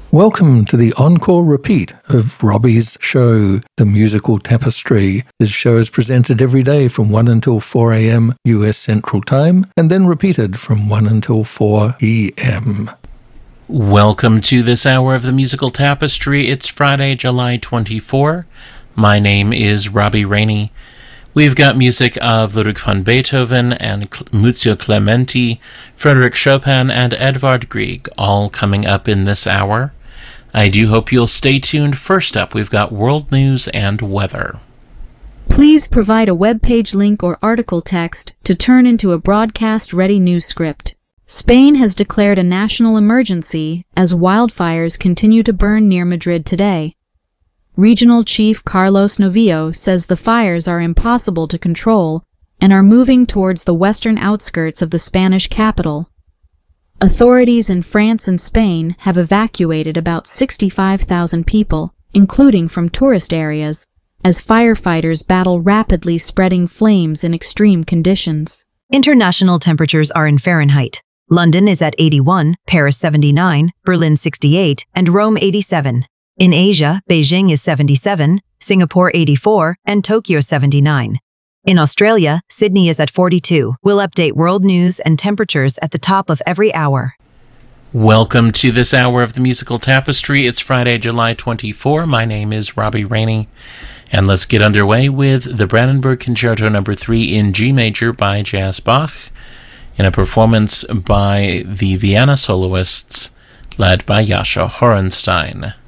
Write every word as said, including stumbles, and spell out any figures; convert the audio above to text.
Welcome to the encore repeat of Robbie's show, The Musical Tapestry. This show is presented every day from one until four a.m. U S Central Time, and then repeated from one until four p.m. Welcome to this hour of The Musical Tapestry. It's Friday, July twenty-fourth. My name is Robbie Rainey. We've got music of Ludwig van Beethoven and Muzio Clementi, Frédéric Chopin, and Edvard Grieg, all coming up in this hour. I do hope you'll stay tuned. First up, we've got world news and weather. Please provide a web page link or article text to turn into a broadcast-ready news script. Spain has declared a national emergency as wildfires continue to burn near Madrid today. Regional Chief Carlos Novillo says the fires are impossible to control and are moving towards the western outskirts of the Spanish capital. Authorities in France and Spain have evacuated about sixty-five thousand people, including from tourist areas, as firefighters battle rapidly spreading flames in extreme conditions. International temperatures are in Fahrenheit. London is at eighty-one, Paris seventy-nine, Berlin sixty-eight, and Rome eighty-seven. In Asia, Beijing is seventy-seven, Singapore eighty-four, and Tokyo seventy-nine. In Australia, Sydney is at forty-two. We'll update world news and temperatures at the top of every hour. Welcome to this hour of The Musical Tapestry. It's Friday, July twenty-fourth. My name is Robbie Rainey. And let's get underway with the Brandenburg Concerto Number three in G Major by J S Bach, in a performance by the Vienna soloists led by Jascha Horenstein.